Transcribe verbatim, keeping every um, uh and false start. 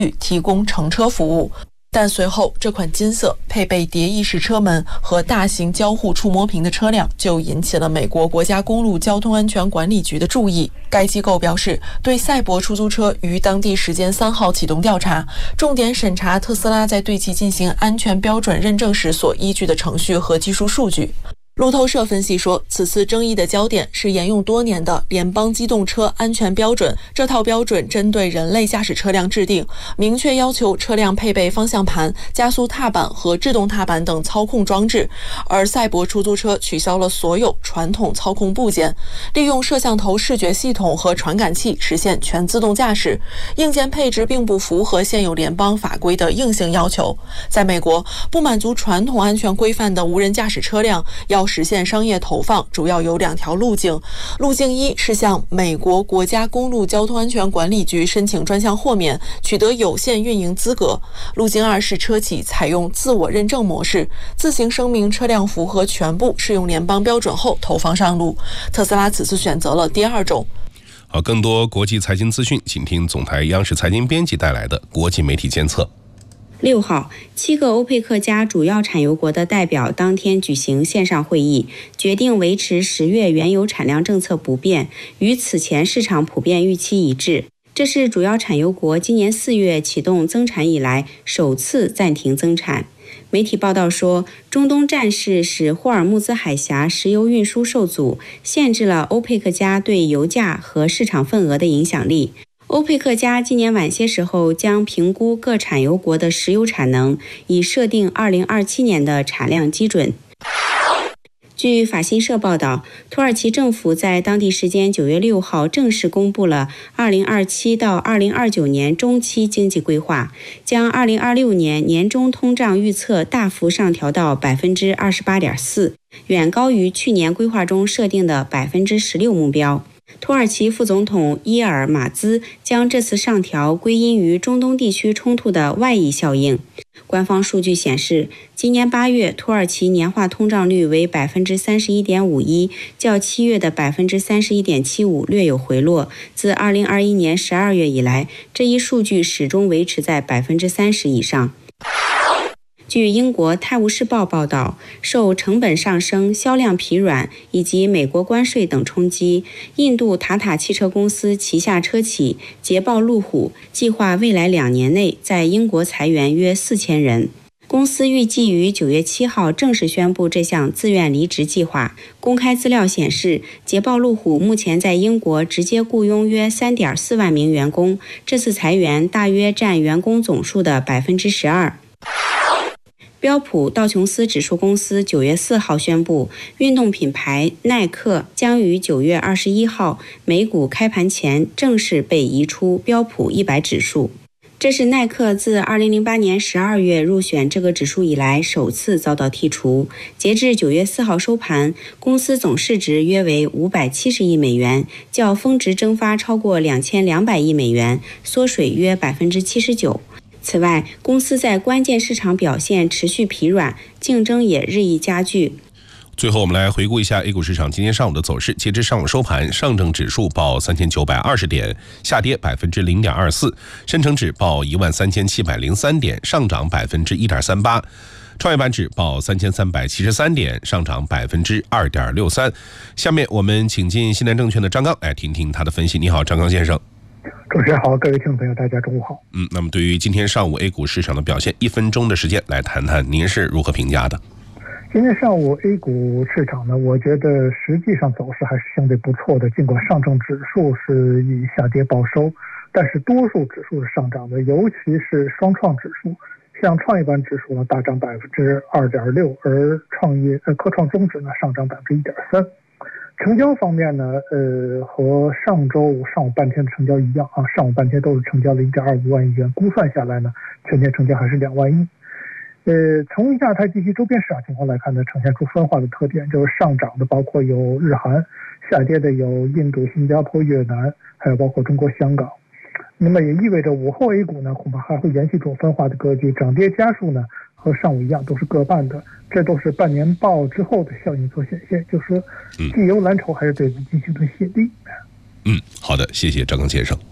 提供乘车服务。但随后，这款金色配备蝶翼式车门和大型交互触摸屏的车辆就引起了美国国家公路交通安全管理局的注意。该机构表示，对赛博出租车于当地时间三号启动调查，重点审查特斯拉在对其进行安全标准认证时所依据的程序和技术数据。路透社分析说，此次争议的焦点是沿用多年的联邦机动车安全标准。这套标准针对人类驾驶车辆制定，明确要求车辆配备方向盘、加速踏板和制动踏板等操控装置。而赛博出租车取消了所有传统操控部件，利用摄像头视觉系统和传感器实现全自动驾驶。硬件配置并不符合现有联邦法规的硬性要求。在美国，不满足传统安全规范的无人驾驶车辆要实现商业投放，主要有两条路径。路径一是向美国国家公路交通安全管理局申请专项豁免，取得有限运营资格。路径二是车企采用自我认证模式，自行声明车辆符合全部适用联邦标准后投放上路。特斯拉此次选择了第二种。 好，更多国际财经资讯，请听总台央视财经编辑带来的国际媒体监测。 六号，七个欧佩克加主要产油国的代表当天举行线上会议，决定维持十月原油产量政策不变，与此前市场普遍预期一致。这是主要产油国今年四月启动增产以来首次暂停增产。媒体报道说，中东战事使霍尔木兹海峡石油运输受阻，限制了欧佩克加对油价和市场份额的影响力。欧佩克加今年晚些时候将评估各产油国的石油产能，以设定二零二七年的产量基准。据法新社报道，土耳其政府在当地时间九月六号正式公布了二零二七到二零二九年中期经济规划，将二零二六年年中通胀预测大幅上调到百分之二十八点四，远高于去年规划中设定的百分之十六目标。土耳其副总统伊尔马兹将这次上调归因于中东地区冲突的外溢效应。官方数据显示，今年八月土耳其年化通胀率为百分之三十一点五一，较七月的百分之三十一点七五略有回落。自二零二一年十二月以来，这一数据始终维持在百分之三十以上。据英国《泰晤士报》报道，受成本上升、销量疲软以及美国关税等冲击，印度塔塔汽车公司旗下车企捷豹路虎计划未来两年内在英国裁员约四千人。公司预计于九月七号正式宣布这项自愿离职计划。公开资料显示，捷豹路虎目前在英国直接雇佣约 三点四万名员工，这次裁员大约占员工总数的百分之十二。标普道琼斯指数公司九月四号宣布，运动品牌耐克将于九月二十一号美股开盘前正式被移出标普一百指数。这是耐克自二零零八年十二月入选这个指数以来首次遭到剔除。截至九月四号收盘，公司总市值约为五百七十亿美元，较峰值蒸发超过两千两百亿美元，缩水约百分之七十九。此外，公司在关键市场表现持续疲软，竞争也日益加剧。 最后我们来回顾一下 A 股市场今天上午的走势。截至上午收盘，上证指数报三千九百二十点，下跌百分之零点二四；深成指报一万三千七百零三点，上涨百分之一点三八；创业板指报三千三百七十三点，上涨百分之二点六三。下面我们请进西南证券的张刚来听听他的分析。你好，张刚先生。 主持人好，各位听众朋友，大家中午好。 嗯，那么对于今天上午 A 股市场的表现，一分钟的时间来谈谈您是如何评价的？ 今天上午 A 股市场呢，我觉得实际上走势还是相对不错的。尽管上证指数是以下跌报收，但是多数指数是上涨的，尤其是双创指数，像创业板指数呢大涨百分之二点六，而创业呃科创中指呢上涨百分之一点三。成交方面呢，呃，和上周五上午半天的成交一样啊，上午半天都是成交了一点二五万亿元，估算下来呢，全天成交还是两万亿。呃，从亚太地区周边市场情况来看呢，呈现出分化的特点，就是上涨的包括有日韩，下跌的有印度、新加坡、越南，还有包括中国香港。那么也意味着午后 A 股呢，恐怕还会延续这种分化的格局，涨跌家数呢和上午一样都是各半的，这都是半年报之后的效应所显现，就是说既有蓝筹还是对资金形成吸引力。 嗯，好的，谢谢张刚先生。